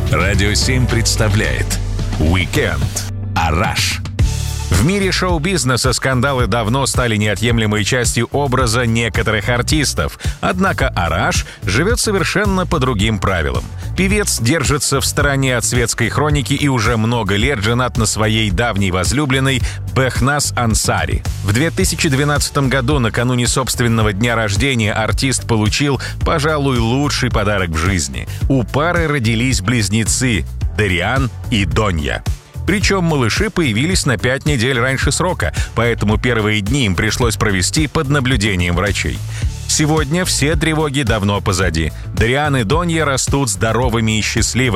Радио 7 представляет «Уикенд. Араш». В мире шоу-бизнеса скандалы давно стали неотъемлемой частью образа некоторых артистов. Однако Араш живет совершенно по другим правилам. Певец держится в стороне от светской хроники и уже много лет женат на своей давней возлюбленной Бехназ Ансари. В 2012 году, накануне собственного дня рождения, артист получил, пожалуй, лучший подарок в жизни. У пары родились близнецы Дариан и Донья. Причем малыши появились на 5 недель раньше срока, поэтому первые дни им пришлось провести под наблюдением врачей. Сегодня все тревоги давно позади. Дариан и Донья растут здоровыми и счастливыми.